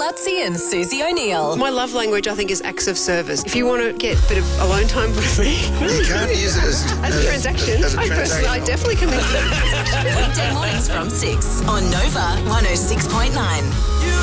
Lutzi and Susie O'Neill. My love language, I think, is acts of service. If you want to get a bit of alone time with me, You can't use it as a transaction. as a I definitely can use it. Weekday mornings from 6 on Nova 106.9.